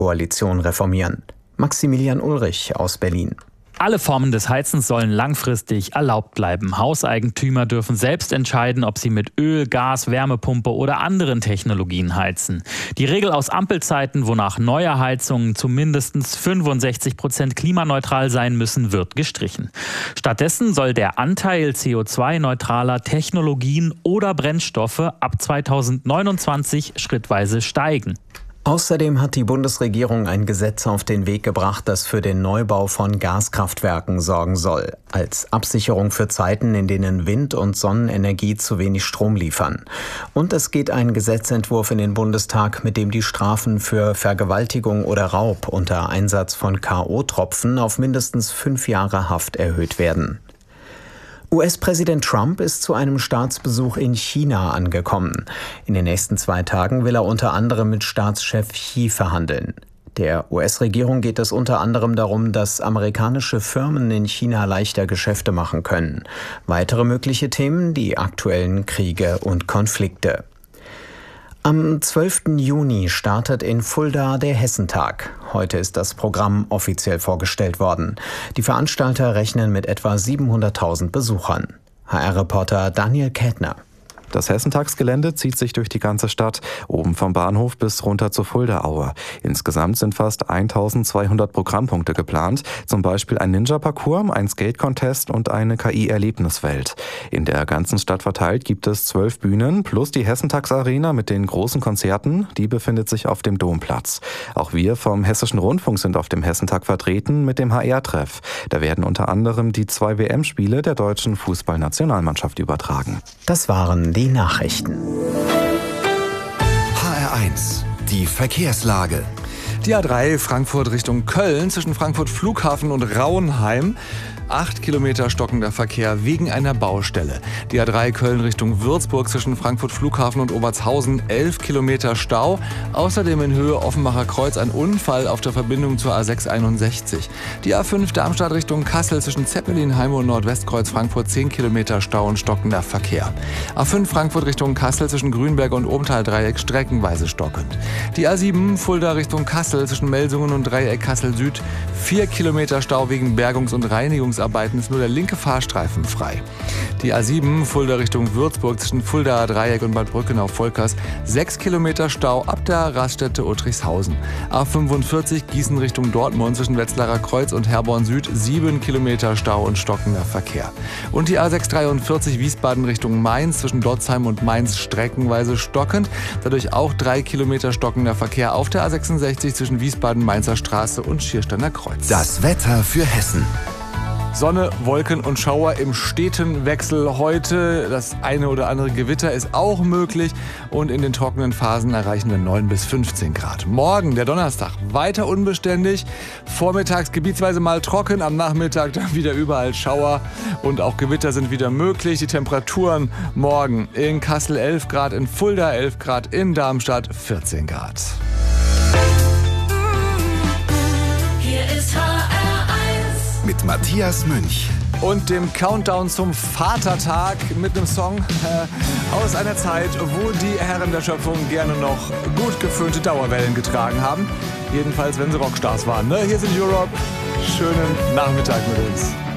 Koalition reformieren. Maximilian Ulrich aus Berlin. Alle Formen des Heizens sollen langfristig erlaubt bleiben. Hauseigentümer dürfen selbst entscheiden, ob sie mit Öl, Gas, Wärmepumpe oder anderen Technologien heizen. Die Regel aus Ampelzeiten, wonach neue Heizungen zu mindestens 65% klimaneutral sein müssen, wird gestrichen. Stattdessen soll der Anteil CO2-neutraler Technologien oder Brennstoffe ab 2029 schrittweise steigen. Außerdem hat die Bundesregierung ein Gesetz auf den Weg gebracht, das für den Neubau von Gaskraftwerken sorgen soll, als Absicherung für Zeiten, in denen Wind- und Sonnenenergie zu wenig Strom liefern. Und es geht ein Gesetzentwurf in den Bundestag, mit dem die Strafen für Vergewaltigung oder Raub unter Einsatz von K.O.-Tropfen auf mindestens 5 Jahre Haft erhöht werden. US-Präsident Trump ist zu einem Staatsbesuch in China angekommen. In den nächsten 2 Tagen will er unter anderem mit Staatschef Xi verhandeln. Der US-Regierung geht es unter anderem darum, dass amerikanische Firmen in China leichter Geschäfte machen können. Weitere mögliche Themen: die aktuellen Kriege und Konflikte. Am 12. Juni startet in Fulda der Hessentag. Heute ist das Programm offiziell vorgestellt worden. Die Veranstalter rechnen mit etwa 700.000 Besuchern. HR-Reporter Daniel Kätner. Das Hessentagsgelände zieht sich durch die ganze Stadt, oben vom Bahnhof bis runter zur Fuldaaue. Insgesamt sind fast 1200 Programmpunkte geplant, zum Beispiel ein Ninja-Parcours, ein Skate-Contest und eine KI-Erlebniswelt. In der ganzen Stadt verteilt gibt es 12 Bühnen plus die Hessentagsarena mit den großen Konzerten, die befindet sich auf dem Domplatz. Auch wir vom Hessischen Rundfunk sind auf dem Hessentag vertreten mit dem HR-Treff. Da werden unter anderem die 2 WM-Spiele der deutschen Fußballnationalmannschaft übertragen. Das waren die Nachrichten. HR1, die Verkehrslage. Die A3 Frankfurt Richtung Köln zwischen Frankfurt Flughafen und Rauenheim. 8 Kilometer stockender Verkehr wegen einer Baustelle. Die A3 Köln Richtung Würzburg zwischen Frankfurt Flughafen und Obertshausen 11 Kilometer Stau. Außerdem in Höhe Offenbacher Kreuz ein Unfall auf der Verbindung zur A661. Die A5 Darmstadt Richtung Kassel zwischen Zeppelinheim und Nordwestkreuz Frankfurt 10 Kilometer Stau und stockender Verkehr. A5 Frankfurt Richtung Kassel zwischen Grünberg und Obenthal-Dreieck streckenweise stockend. Die A7 Fulda Richtung Kassel zwischen Melsungen und Dreieck Kassel Süd 4 Kilometer Stau wegen Bergungs- und Reinigungsarbeiten ist nur der linke Fahrstreifen frei. Die A7 Fulda Richtung Würzburg zwischen Fuldaer Dreieck und Bad Brückenau-Volkers 6 Kilometer Stau ab der Raststätte Uttrichshausen. A45 Gießen Richtung Dortmund zwischen Wetzlarer Kreuz und Herborn Süd 7 Kilometer Stau und stockender Verkehr. Und die A643 Wiesbaden Richtung Mainz zwischen Dotzheim und Mainz streckenweise stockend. Dadurch auch 3 Kilometer stockender Verkehr auf der A66 zwischen Wiesbaden-Mainzer Straße und Schiersteiner Kreuz. Das Wetter für Hessen. Sonne, Wolken und Schauer im steten Wechsel heute. Das eine oder andere Gewitter ist auch möglich und in den trockenen Phasen erreichen wir 9 bis 15 Grad. Morgen, der Donnerstag, weiter unbeständig. Vormittags gebietsweise mal trocken, am Nachmittag dann wieder überall Schauer und auch Gewitter sind wieder möglich. Die Temperaturen morgen in Kassel 11 Grad, in Fulda 11 Grad, in Darmstadt 14 Grad. Hier ist Mit Matthias Münch. Und dem Countdown zum Vatertag mit einem Song aus einer Zeit, wo die Herren der Schöpfung gerne noch gut geföhnte Dauerwellen getragen haben. Jedenfalls, wenn sie Rockstars waren. Ne? Hier sind Europe. Schönen Nachmittag mit uns.